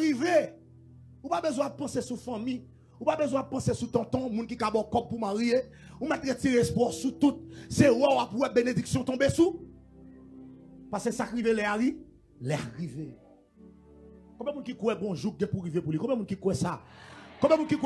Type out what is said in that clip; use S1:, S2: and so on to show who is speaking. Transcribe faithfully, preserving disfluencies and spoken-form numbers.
S1: arrivé. Ou pas besoin de penser sur famille. Ou pas besoin de penser sur tonton, moun qui a bon corps pour marier. Ou mettre retirer espoir sur tout. C'est roi pour bénédiction tomber sous. Parce que ça arrive les arrive, les arrivé. Combien de monde qui croit bonjour pour arriver pour lui? Combien de monde qui croit ça? Combien de monde qui